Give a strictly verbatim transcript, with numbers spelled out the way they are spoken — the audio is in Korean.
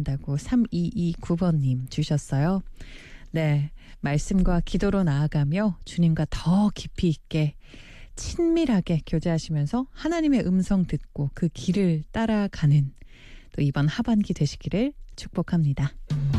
바란다고 삼이이구 번님 주셨어요. 네, 말씀과 기도로 나아가며 주님과 더 깊이 있게 친밀하게 교제하시면서 하나님의 음성 듣고 그 길을 따라가는 또 이번 하반기 되시기를 축복합니다.